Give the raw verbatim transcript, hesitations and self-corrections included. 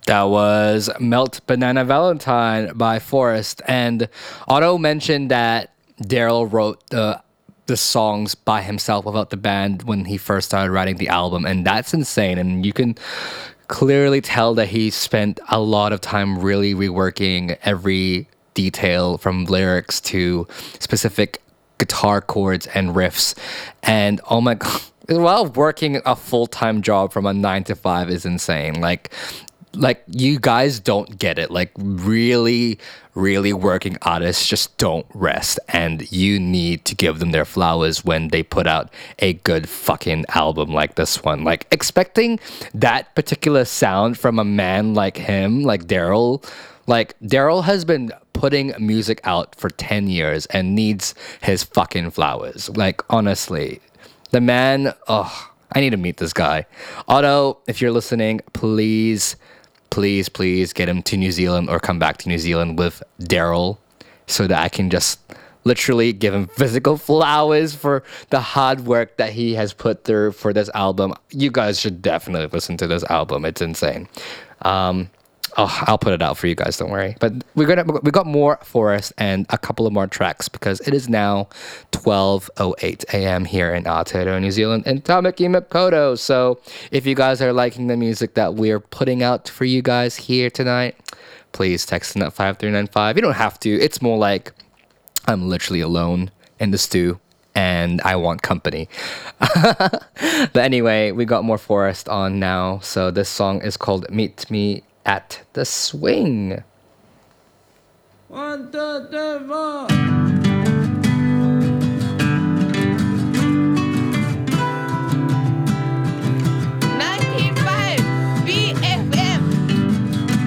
That was Melt Banana Valentine by Forrest. And Otto mentioned that Daryl wrote the the songs by himself without the band when he first started writing the album. And that's insane. And you can clearly tell that he spent a lot of time really reworking every detail from lyrics to specific guitar chords and riffs. And oh my God, while working a full-time job from a nine to five is insane. Like, like you guys don't get it. Like really, really working artists just don't rest, and you need to give them their flowers when they put out a good fucking album like this one. Like expecting that particular sound from a man like him, like Daryl, like Daryl has been putting music out for ten years and needs his fucking flowers. Like honestly, the man, oh, I need to meet this guy. Otto, if you're listening, please please, please get him to New Zealand or come back to New Zealand with Daryl so that I can just literally give him physical flowers for the hard work that he has put through for this album. You guys should definitely listen to this album. It's insane. Um, oh, I'll put it out for you guys. Don't worry. But we're gonna we got more Forrest and a couple of more tracks because it is now twelve oh eight a.m. here in Aotearoa, New Zealand, and Tamaki Makaurau. So if you guys are liking the music that we're putting out for you guys here tonight, please text in at five three nine five. You don't have to. It's more like I'm literally alone in the stew and I want company. But anyway, we got more Forrest on now. So this song is called Meet Me at the Swing. One, two, three, four.